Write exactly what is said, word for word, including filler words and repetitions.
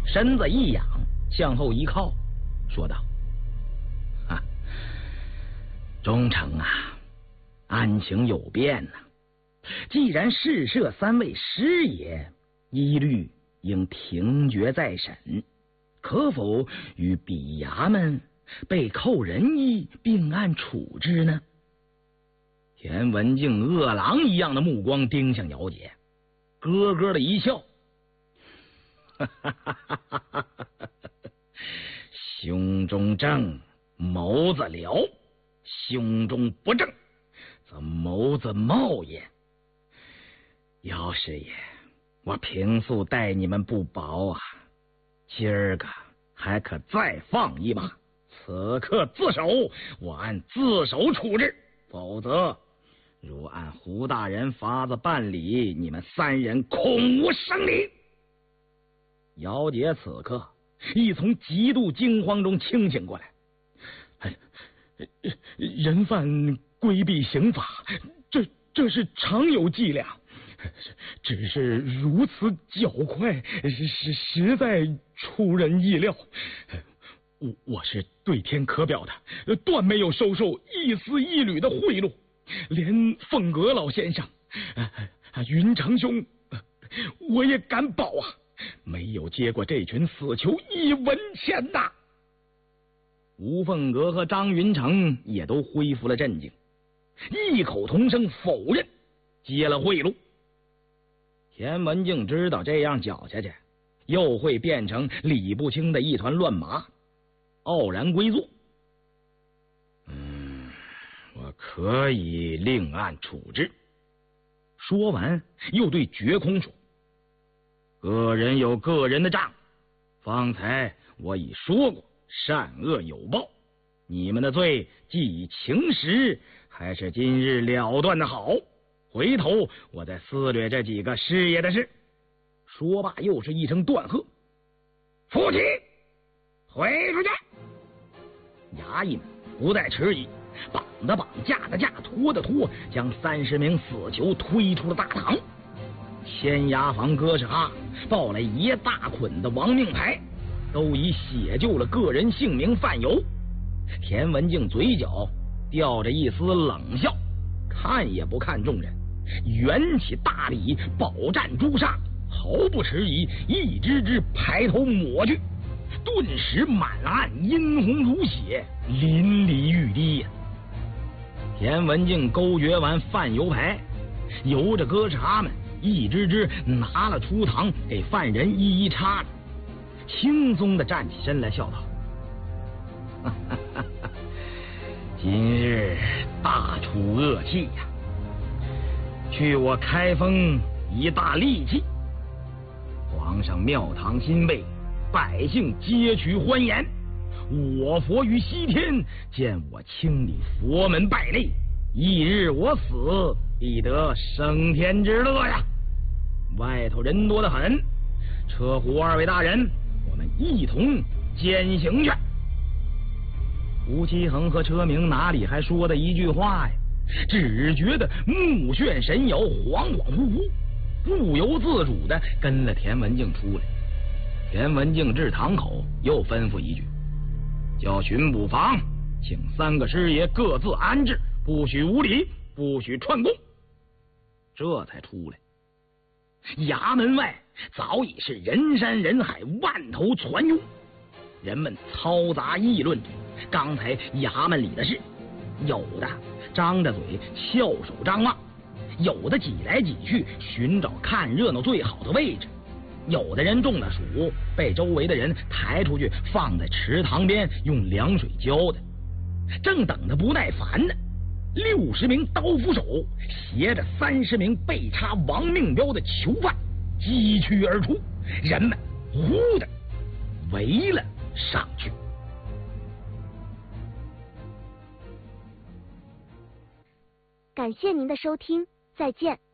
身子一仰，向后一靠，说道：“啊，忠诚啊，案情有变呐、啊。既然试射三位师爷，一律应停决再审，可否与比衙门被扣人衣并案处置呢？”田文静饿狼一样的目光盯向姚杰，咯咯的一笑，哈哈哈哈哈哈！胸中正，眸子燎；胸中不正，则眸子冒也。姚师爷，我平素待你们不薄啊，今儿个还可再放一马。此刻自首，我按自首处置；否则，如按胡大人法子办理，你们三人空无生理。姚杰此刻已从极度惊慌中清醒过来，哎，人犯规避刑法，这这是常有伎俩，只是如此狡猾，是实在出人意料。我我是对天可表的，断没有收受一丝一缕的贿赂，连凤阁老先生、啊、云长兄，我也敢保啊，没有接过这群死囚一文钱呐！吴凤阁和张云成也都恢复了镇静，异口同声否认接了贿赂。田文静知道这样搅下去，又会变成理不清的一团乱麻，傲然归坐。嗯，我可以另案处置。说完，又对绝空说：“个人有个人的账，方才我已说过，善恶有报。你们的罪既已情实，还是今日了断的好。回头我再思虑这几个师爷的事。”说罢，又是一声断喝：“夫妻，回出去！”衙役们不再迟疑，绑的绑，架的架，拖的拖，将三十名死囚推出了大堂。县衙房哥是哈抱来一大捆的亡命牌，都以写就了个人姓名范由。田文静嘴角吊着一丝冷笑，看也不看众人，圆起大礼，饱蘸朱砂，毫不迟疑，一支支牌头抹去，顿时满案殷红如血，淋漓欲滴呀、啊！田文静勾决完范由牌，由着哥察们一支支拿了出堂，给犯人一一插着，轻松的站起身来，笑道：“今日大出恶气呀、啊！去我开封一大利器，皇上庙堂新备，百姓皆取欢颜。我佛于西天，见我清理佛门败类，翌日我死，必得升天之乐呀！外头人多得很，车胡二位大人，我们一同践行去。”吴奇恒和车明哪里还说的一句话呀？只觉得目眩神摇，恍恍惚惚，不由自主的跟了田文静出来。田文静至堂口，又吩咐一句：“叫巡捕房请三个师爷各自安置，不许无礼，不许串供。”这才出来。衙门外早已是人山人海，万头攒拥，人们嘈杂议论着刚才衙门里的事，有的张着嘴翘首张望，有的挤来挤去寻找看热闹最好的位置，有的人中了暑，被周围的人抬出去放在池塘边用凉水浇的。正等得不耐烦呢，六十名刀斧手携着三十名被插亡命镖的囚犯击驱而出，人们呼的围了上去。 感谢您的收听，再见。